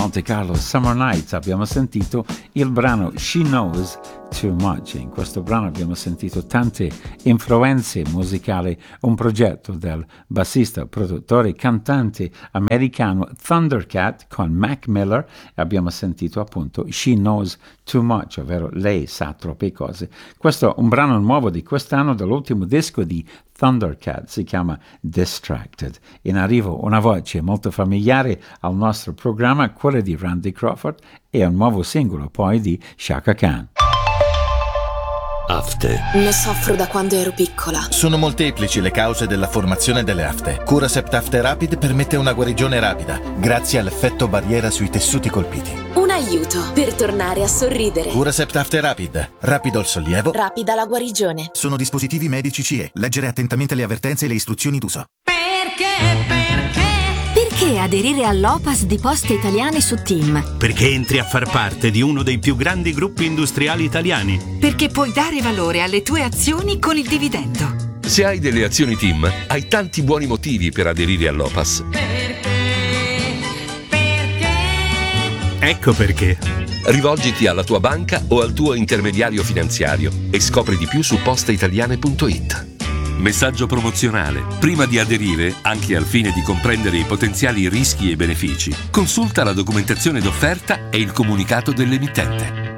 Monte Carlo, Summer Nights, abbiamo sentito il brano She Knows Too Much. In questo brano abbiamo sentito tante influenze musicali, un progetto del bassista, produttore, cantante americano Thundercat con Mac Miller. Abbiamo sentito appunto She Knows Too Much, ovvero lei sa troppe cose. Questo è un brano nuovo di quest'anno, dell'ultimo disco di Thundercat, si chiama Distracted. In arrivo una voce molto familiare al nostro programma, quella di Randy Crawford, e un nuovo singolo poi di Chaka Khan. Afte. Ne soffro da quando ero piccola. Sono molteplici le cause della formazione delle afte. Curacept Afte Rapid permette una guarigione rapida, grazie all'effetto barriera sui tessuti colpiti. Un aiuto per tornare a sorridere. Curacept Afte Rapid. Rapido il sollievo. Rapida la guarigione. Sono dispositivi medici CE. Leggere attentamente le avvertenze e le istruzioni d'uso. Perché aderire all'OPAS di Poste Italiane su TIM? Perché entri a far parte di uno dei più grandi gruppi industriali italiani. Perché puoi dare valore alle tue azioni con il dividendo. Se hai delle azioni TIM, hai tanti buoni motivi per aderire all'OPAS. Ecco perché. Rivolgiti alla tua banca o al tuo intermediario finanziario e scopri di più su posteitaliane.it. Messaggio promozionale. Prima di aderire, anche al fine di comprendere i potenziali rischi e benefici, consulta la documentazione d'offerta e il comunicato dell'emittente.